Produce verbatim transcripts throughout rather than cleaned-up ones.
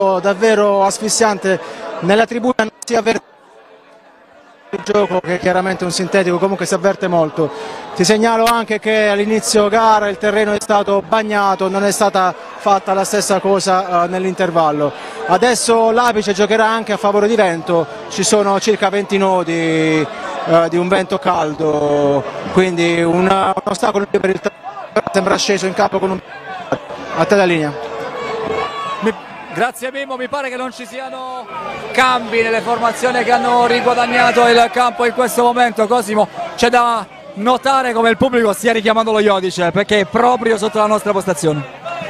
davvero asfissiante. Nella tribuna non si avverte il gioco, che è chiaramente un sintetico, comunque si avverte molto. Ti segnalo anche che all'inizio gara il terreno è stato bagnato, non è stata fatta la stessa cosa uh, nell'intervallo. Adesso l'Apice giocherà anche a favore di vento, ci sono circa venti nodi uh, di un vento caldo, quindi un, un ostacolo per il terreno, sembra sceso in campo con un... A te la linea. Mi... Grazie Mimmo, mi pare che non ci siano cambi nelle formazioni che hanno riguadagnato il campo in questo momento. Cosimo, c'è da notare come il pubblico stia richiamando lo Iodice, perché è proprio sotto la nostra postazione.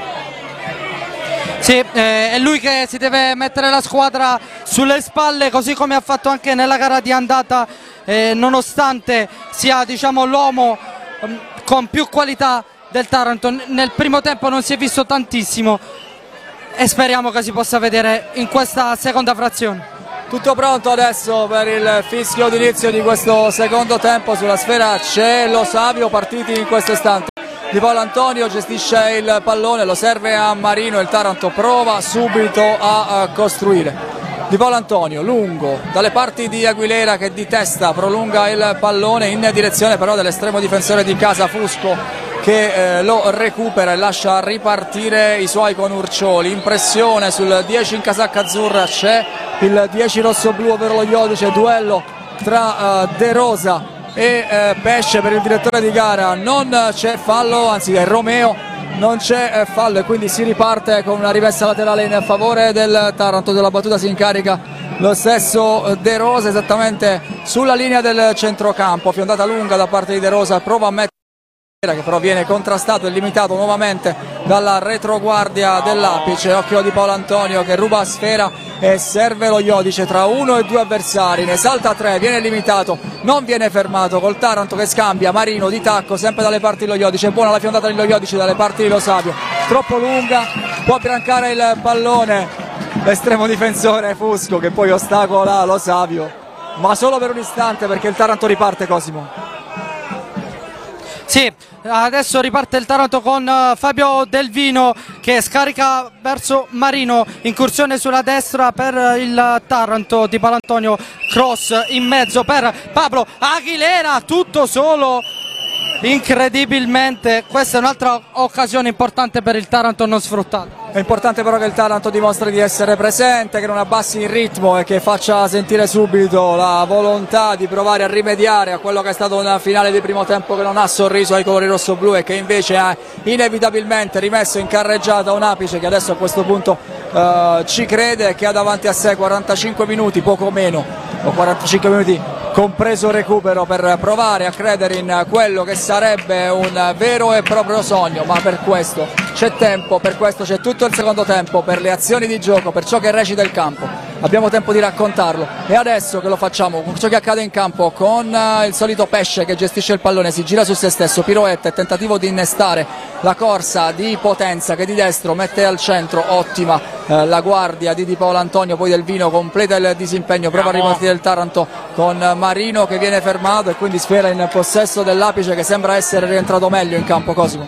Sì, eh, è lui che si deve mettere la squadra sulle spalle, così come ha fatto anche nella gara di andata, eh, nonostante sia, diciamo, l'uomo um, con più qualità del Taranto. Nel primo tempo non si è visto tantissimo e speriamo che si possa vedere in questa seconda frazione. Tutto pronto adesso per il fischio d'inizio di questo secondo tempo. Sulla sfera c'è Lo Savio, partiti in questo istante. Di Paolo Antonio gestisce il pallone, lo serve a Marino, il Taranto prova subito a costruire. Di Paolo Antonio, lungo, dalle parti di Aguilera che di testa prolunga il pallone in direzione però dell'estremo difensore di casa Fusco, che eh, lo recupera e lascia ripartire i suoi conurcioli. Impressione sul dieci in casacca azzurra, c'è il dieci rossoblu, ovvero lo Iodice, duello tra uh, De Rosa e eh, Pesce. Per il direttore di gara non c'è fallo, anzi è Romeo, non c'è eh, fallo, e quindi si riparte con una rimessa laterale in favore del Taranto. Della battuta si incarica lo stesso De Rosa, esattamente sulla linea del centrocampo. Fiondata lunga da parte di De Rosa, prova a mettere, che però viene contrastato e limitato nuovamente dalla retroguardia dell'Apice. Occhio di Paolo Antonio che ruba sfera e serve lo Iodice tra uno e due avversari, ne salta tre, viene limitato, non viene fermato col Taranto che scambia. Marino di tacco sempre dalle parti dello Iodice, buona la fiondata dello Iodice dalle parti di Lo Savio, troppo lunga, può abbrancare il pallone l'estremo difensore Fusco, che poi ostacola Lo Savio, ma solo per un istante, perché il Taranto riparte. Cosimo. Sì, adesso riparte il Taranto con uh, Fabio Del Vino che scarica verso Marino, incursione sulla destra per uh, il Taranto. Di Paolo Antonio, cross in mezzo per Pablo Aguilera, tutto solo, incredibilmente. Questa è un'altra occasione importante per il Taranto non sfruttata. È importante però che il Taranto dimostri di essere presente, che non abbassi il ritmo e che faccia sentire subito la volontà di provare a rimediare a quello che è stato una finale di primo tempo che non ha sorriso ai colori rossoblu e che invece ha inevitabilmente rimesso in carreggiata un Apice che adesso a questo punto uh, ci crede e che ha davanti a sé quarantacinque minuti, poco meno, o quarantacinque minuti compreso recupero, per provare a credere in quello che sarebbe un vero e proprio sogno. Ma per questo c'è tempo, per questo c'è tutto il secondo tempo, per le azioni di gioco, per ciò che recita il campo. Abbiamo tempo di raccontarlo e adesso che lo facciamo con ciò che accade in campo, con il solito Pesce che gestisce il pallone, si gira su se stesso, piroetta e tentativo di innestare la corsa di Potenza che di destro mette al centro, ottima eh, la guardia di Di Paolo Antonio. Poi Del Vino completa il disimpegno, prova a ripartire il Taranto con Marino che viene fermato e quindi sfera in possesso dell'Apice che sembra essere rientrato meglio in campo. Cosimo.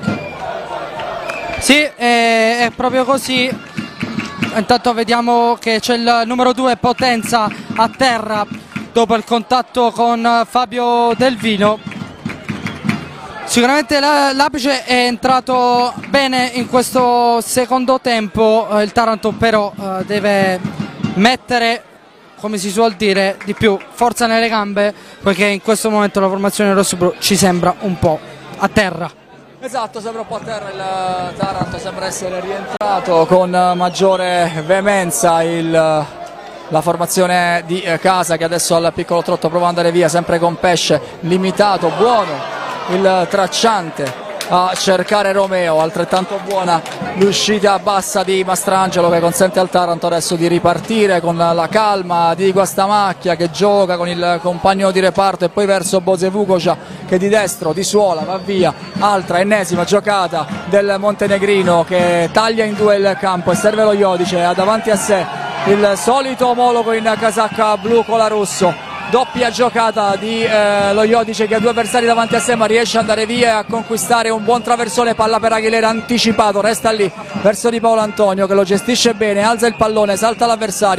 Sì, è, è proprio così. Intanto vediamo che c'è il numero due Potenza a terra dopo il contatto con Fabio Del Vino. Sicuramente l'Apice è entrato bene in questo secondo tempo, il Taranto però deve mettere, come si suol dire, di più forza nelle gambe, perché in questo momento la formazione rossoblu ci sembra un po' a terra. Esatto, sembra un po' a terra il Taranto, sembra essere rientrato con maggiore veemenza il, la formazione di casa, che adesso al piccolo trotto prova ad andare via, sempre con Pesce limitato, buono il tracciante a cercare Romeo, altrettanto buona l'uscita bassa di Mastrangelo che consente al Taranto adesso di ripartire con la calma di Guastamacchia che gioca con il compagno di reparto e poi verso Bose Vukovic che di destro di suola va via. Altra ennesima giocata del montenegrino che taglia in due il campo e serve lo Iodice, ha davanti a sé il solito omologo in casacca blu Colarusso doppia giocata di eh, lo Iodice, che ha due avversari davanti a sé ma riesce ad andare via e a conquistare un buon traversone. Palla per Aguilera anticipato, resta lì verso Di Paolo Antonio che lo gestisce bene, alza il pallone, salta l'avversario.